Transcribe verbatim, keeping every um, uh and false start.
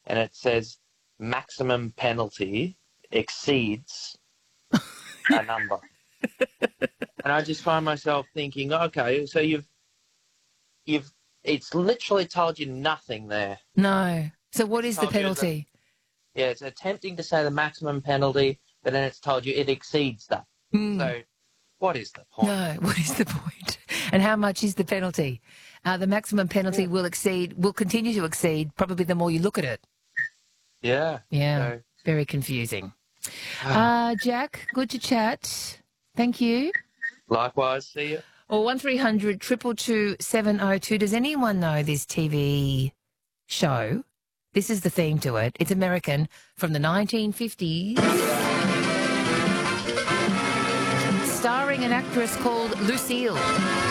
and it says maximum penalty exceeds a number. And I just find myself thinking, okay, so you've, you've, it's literally told you nothing there. No. So what is the Told you that- penalty? Yeah, it's attempting to say the maximum penalty, but then it's told you it exceeds that. Mm. So what is the point? No, what is the point? And how much is the penalty? Uh, the maximum penalty Yeah. will exceed, will continue to exceed probably the more you look at it. Yeah. Yeah, So, very confusing. Uh, Jack, good to chat. Thank you. likewise, see you. Or one three hundred two two two seven oh two. Does anyone know this T V show? This is the theme to it. It's American from the nineteen fifties. Starring an actress called Lucille.